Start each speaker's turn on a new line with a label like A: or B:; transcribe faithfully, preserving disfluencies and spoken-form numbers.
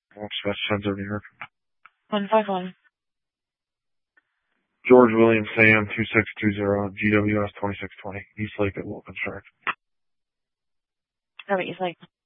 A: Dispatch Sons of New York.
B: one five one.
A: George William Sam two six two zero, G W S twenty-six twenty, East Lake at Wilkins Track.
B: All right, East Lake.